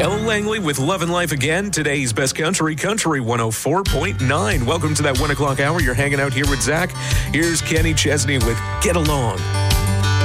Ellen Langley with Love and Life again. Today's Best Country, Country 104.9. Welcome to that 1 o'clock hour. You're hanging out here with Zach. Here's Kenny Chesney with Get Along.